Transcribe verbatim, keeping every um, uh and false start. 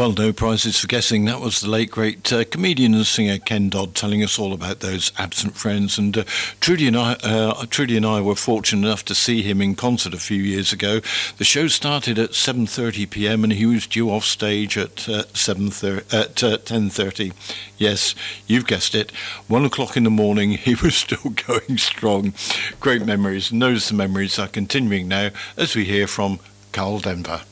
Well, no prizes for guessing. That was the late, great uh, comedian and singer Ken Dodd telling us all about those absent friends. And uh, Trudy and I, uh, Trudy and I were fortunate enough to see him in concert a few years ago. The show started at seven thirty p m and he was due off stage at uh, seven thirty, at uh, ten thirty. Yes, you've guessed it. One o'clock in the morning, he was still going strong. Great memories. And those memories are continuing now as we hear from Carl Denver.